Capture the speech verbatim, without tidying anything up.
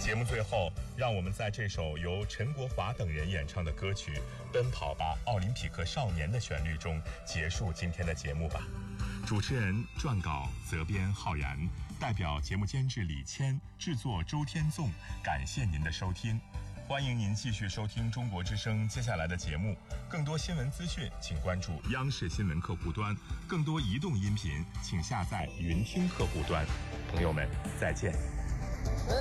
节目最后，让我们在这首由陈国华等人演唱的歌曲《奔跑吧奥林匹克少年》的旋律中结束今天的节目吧。主持人、撰稿、责编浩然，代表节目监制李谦，制作周天纵，感谢您的收听。欢迎您继续收听中国之声接下来的节目，更多新闻资讯请关注央视新闻客户端，更多移动音频请下载云听客户端。朋友们，再见。